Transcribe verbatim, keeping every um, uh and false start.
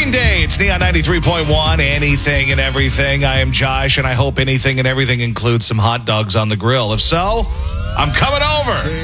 Green Day. It's Neon ninety-three point one, anything and everything. I am Josh, and I hope anything and everything includes some hot dogs on the grill. If so, I'm coming over.